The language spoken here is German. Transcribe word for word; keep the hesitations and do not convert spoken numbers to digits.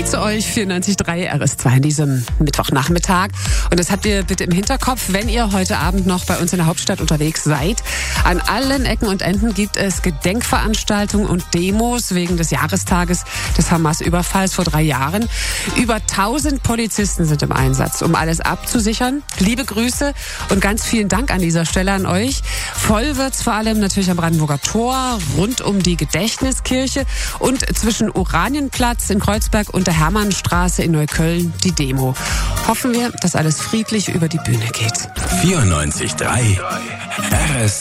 zu euch, vierundneunzig Komma drei R S zwei an diesem Mittwochnachmittag. Und das habt ihr bitte im Hinterkopf, wenn ihr heute Abend noch bei uns in der Hauptstadt unterwegs seid. An allen Ecken und Enden gibt es Gedenkveranstaltungen und Demos wegen des Jahrestages des Hamas-Überfalls vor drei Jahren. Über tausend Polizisten sind im Einsatz, um alles abzusichern. Liebe Grüße und ganz vielen Dank an dieser Stelle an euch. Voll wird's vor allem natürlich am Brandenburger Tor, rund um die Gedächtniskirche und zwischen Oranienplatz in Kreuzberg und der Hermannstraße in Neukölln die Demo. Hoffen wir, dass alles friedlich über die Bühne geht. vierundneunzig Komma drei R S